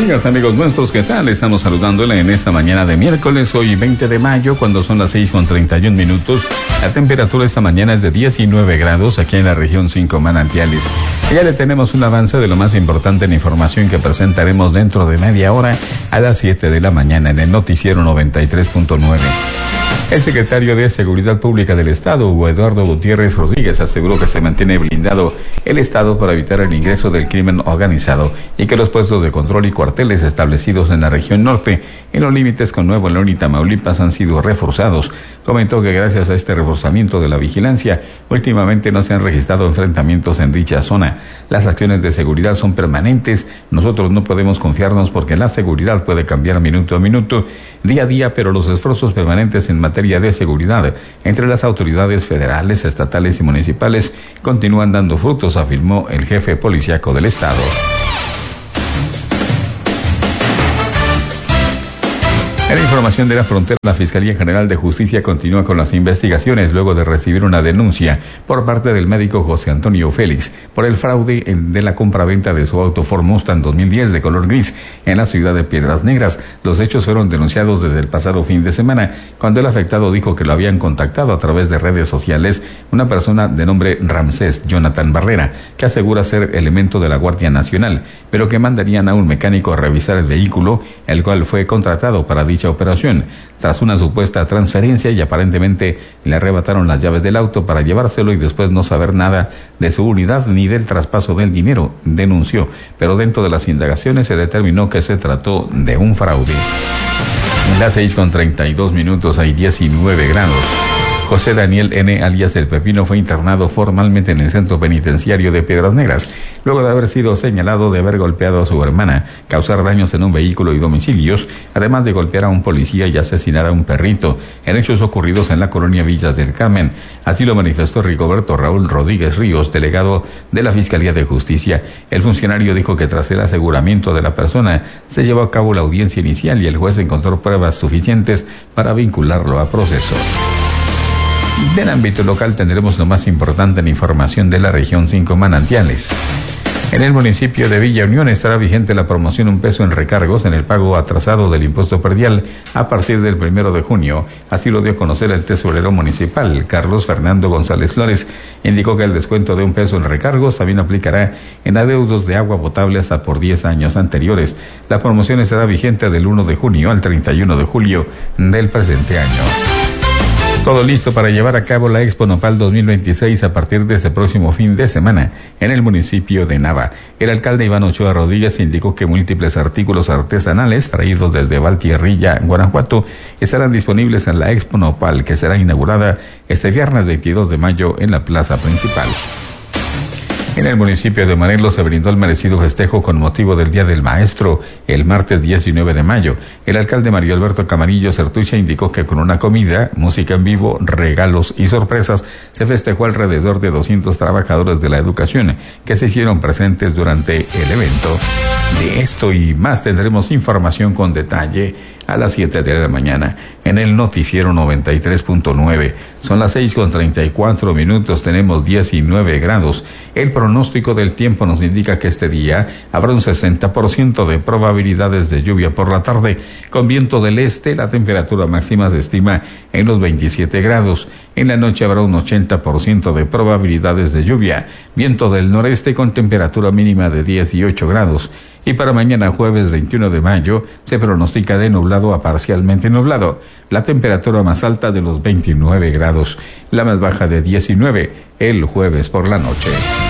Amigas, amigos nuestros, ¿qué tal? Estamos saludándole en esta mañana de miércoles, hoy 20 de mayo, cuando son las 6:31. La temperatura esta mañana es de 19 grados aquí en la región 5 Manantiales. Ya le tenemos un avance de lo más importante en información que presentaremos dentro de media hora a las 7 de la mañana en el noticiero 93.9. El secretario de Seguridad Pública del Estado, Hugo Eduardo Gutiérrez Rodríguez, aseguró que se mantiene blindado el Estado para evitar el ingreso del crimen organizado y que los puestos de control y cuarteles establecidos en la región norte, en los límites con Nuevo León y Tamaulipas, han sido reforzados. Comentó que gracias a este reforzamiento de la vigilancia, últimamente no se han registrado enfrentamientos en dicha zona. Las acciones de seguridad son permanentes. Nosotros no podemos confiarnos porque la seguridad puede cambiar minuto a minuto, día a día, pero los esfuerzos permanentes en materia de seguridad entre las autoridades federales, estatales y municipales continúan dando frutos, afirmó el jefe policíaco del estado. En la información de la frontera, la Fiscalía General de Justicia continúa con las investigaciones luego de recibir una denuncia por parte del médico José Antonio Félix por el fraude de la compraventa de su auto Ford Mustang 2010 de color gris en la ciudad de Piedras Negras. Los hechos fueron denunciados desde el pasado fin de semana, cuando el afectado dijo que lo habían contactado a través de redes sociales una persona de nombre Ramsés Jonathan Barrera, que asegura ser elemento de la Guardia Nacional, pero que mandarían a un mecánico a revisar el vehículo, el cual fue contratado para dicha operación. Tras una supuesta transferencia y aparentemente le arrebataron las llaves del auto para llevárselo y después no saber nada de su unidad ni del traspaso del dinero, denunció, pero dentro de las indagaciones se determinó que se trató de un fraude. En las 6:32 hay 19 grados. José Daniel N., alias El Pepino, fue internado formalmente en el centro penitenciario de Piedras Negras, luego de haber sido señalado de haber golpeado a su hermana, causar daños en un vehículo y domicilios, además de golpear a un policía y asesinar a un perrito, en hechos ocurridos en la colonia Villas del Carmen. Así lo manifestó Rigoberto Raúl Rodríguez Ríos, delegado de la Fiscalía de Justicia. El funcionario dijo que tras el aseguramiento de la persona, se llevó a cabo la audiencia inicial y el juez encontró pruebas suficientes para vincularlo a proceso. Del ámbito local tendremos lo más importante en información de la región 5 Manantiales. En el municipio de Villa Unión estará vigente la promoción $1 en recargos en el pago atrasado del impuesto predial a partir del 1 de junio. Así lo dio a conocer el tesorero municipal, Carlos Fernando González Flores. Indicó que el descuento de $1 en recargos también aplicará en adeudos de agua potable hasta por 10 años anteriores. La promoción estará vigente del 1 de junio al 31 de julio del presente año. Todo listo para llevar a cabo la Expo Nopal 2026 a partir de este próximo fin de semana en el municipio de Nava. El alcalde Iván Ochoa Rodríguez indicó que múltiples artículos artesanales traídos desde Valtierrilla, Guanajuato, estarán disponibles en la Expo Nopal, que será inaugurada este viernes 22 de mayo en la plaza principal. En el municipio de Morelos se brindó el merecido festejo con motivo del Día del Maestro el martes 19 de mayo. El alcalde Mario Alberto Camarillo Certucha indicó que con una comida, música en vivo, regalos y sorpresas se festejó alrededor de 200 trabajadores de la educación que se hicieron presentes durante el evento. De esto y más tendremos información con detalle a las 7 de la mañana en el noticiero 93.9. Son las 6:34, tenemos 19 grados. El pronóstico del tiempo nos indica que este día habrá un 60% de probabilidades de lluvia por la tarde, con viento del este. La temperatura máxima se estima en los 27 grados. En la noche habrá un 80% de probabilidades de lluvia, viento del noreste con temperatura mínima de 18 grados. Y para mañana jueves 21 de mayo se pronostica de nublado a parcialmente nublado. La temperatura más alta de los 29 grados, la más baja de 19 el jueves por la noche.